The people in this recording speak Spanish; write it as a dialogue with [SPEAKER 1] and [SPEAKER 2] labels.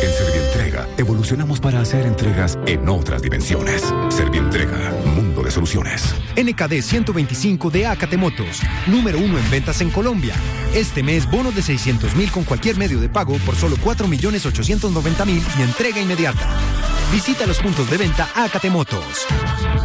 [SPEAKER 1] En Servientrega, evolucionamos para hacer entregas en otras dimensiones. Servientrega, mundo de soluciones.
[SPEAKER 2] NKD 125 de Acate Motos, número 1 en ventas en Colombia. Este mes, bonos de 600.000 con cualquier medio de pago por solo 4.890.000 y entrega inmediata. Visita los puntos de venta Acate Motos.